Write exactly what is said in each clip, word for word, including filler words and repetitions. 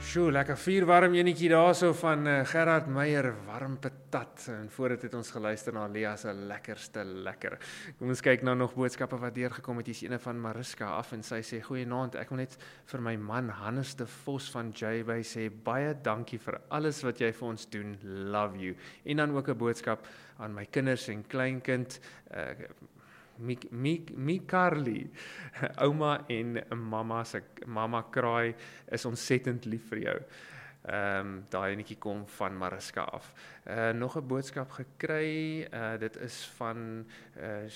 Sjoe, lekker vier warm enetjie daarso van uh, Gerard Meyer, warm patat. En voordat het ons geluister na Lea se lekkerste lekker. Kom ons kyk nou nog boodskappe wat deurgekom het. Hier is ene van Mariska af en sy sê, goeienaand, ek wil net vir my man Hannes de Vos van J-Bay sê, baie dankie vir alles wat jy vir ons doen, love you. En dan ook 'n boodskap aan my kinders en kleinkind, uh, Mik, Mik, Mik Carly, ouma en mama se mama kraai is ontsettend lief vir jou. Ehm um, daai enetjie kom van Mariska af. Uh, nog 'n boodskap gekry, uh, dit is van uh,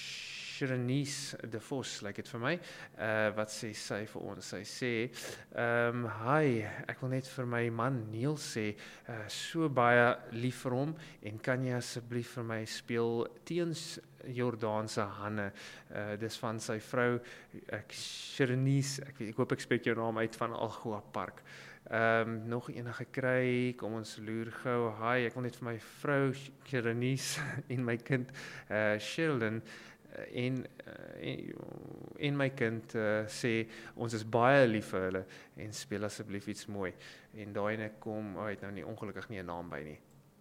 Sherenice de Vos, lyk like dit vir my. Uh, wat sê sy vir ons? Sy sê, ehm um, hi, ek wil net vir my man Neil sê, uh, so baie lief vir hom en kan jy asseblief vir my speel teens Jordaanse Hanne, uh, dis van sy vrou, ek Sherenice, ek, ek hoop ek spreek jou naam uit, van Algoa Park. Um, nog enige kry, kom ons loer gou, hi, ek wil net vir my vrou Sherenice en my kind uh, Sheldon uh, en, uh, en, en my kind uh, sê, ons is baie lief vir hulle en speel asseblief iets mooi. En daai ene kom, oh, het nou nie ongelukkig nie 'n naam by nie.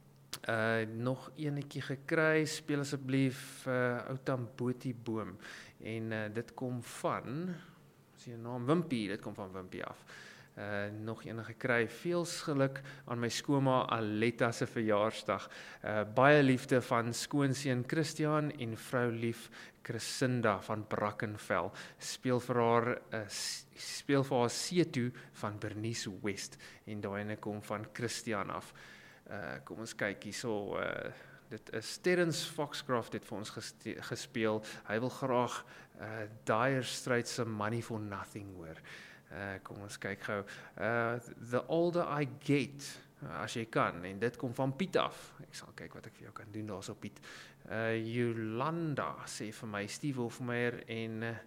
Uh, nog enetjie gekry, speel asseblief uh, ou Tamboti boom en uh, dit kom van, is die naam Wimpie, dit kom van Wimpie af. Uh, nog enige gekry, veels geluk aan my skooma Aletta se verjaarsdag. Uh, baie liefde van skoonseun Christian en vrou lief Chrisinda van Brackenfell. Speel vir haar uh, speel vir haar Setu van Bernice West en daai ene kom van Christian af. Uh, kom ons kyk hierso, uh, dit is Terence Foxcroft het vir ons gespeel, hy wil graag uh, Dire Straits se Money for Nothing hoor. Uh, kom ons kyk gou, uh, The Older I Get, uh, as jy kan, en dit kom van Piet af, ek sal kyk wat ek vir jou kan doen daar so Piet. Uh, Yolanda sê vir my, Steve Hofmeyer en uh,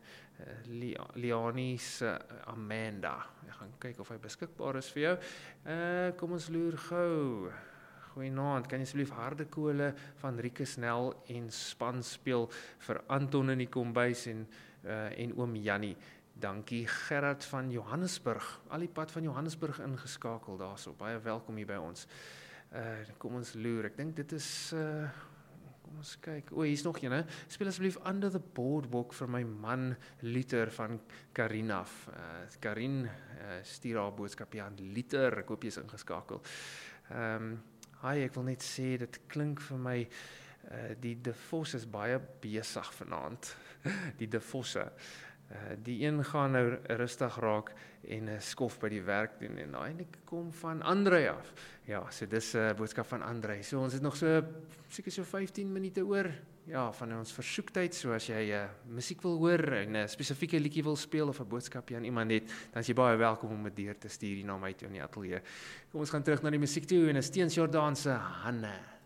Liani se Amanda, ek gaan kyk of hy beskikbaar is vir jou. Uh, kom ons loer gou. Goeienaand, kan jy asseblief Harde Kole van Rieke Nel en span speel vir Anton in die kombuis en, uh, en oom Jannie. Dankie Gerard van Johannesburg, al die pad van Johannesburg ingeskakel daarso, baie welkom hier by ons. Uh, kom ons loer, ek dink dit is, uh, kom ons kyk, o, hier is nog een, speel asseblief Under the Boardwalk vir my man Luther van Karin af. Uh, Karin uh, stuur haar boodskap hier aan Luther, ek hoop jy is ingeskakel. Um, Hi, ek wil net sê, dit klink vir my, uh, die De Vos is baie besig vanaand, die De Vosse. Uh, die een gaan nou rustig raak en uh, skof by die werk doen, en eintlik kom van Andrei af. Ja, so dis 'n uh, boodskap van Andrei. So ons het nog so, seker so vyftien minute oor, ja, van ons versoektyd, so as jy uh, musiek wil hoor en 'n uh, spesifieke liedjie wil speel of 'n boodskapie aan iemand het, dan is jy baie welkom om dit deur te stuur hier na my toe in die ateljee. Kom ons gaan terug na die musiek toe en is teens Jordaanse Hanne.